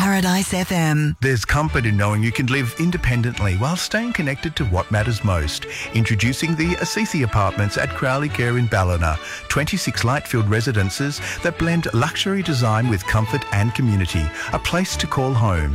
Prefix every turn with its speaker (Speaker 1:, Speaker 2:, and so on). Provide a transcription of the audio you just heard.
Speaker 1: Paradise FM.
Speaker 2: There's comfort in knowing you can live independently while staying connected to what matters most. Introducing the Assisi Apartments at Crowley Care in Ballina. 26 Lightfield residences that blend luxury design with comfort and community. A place to call home.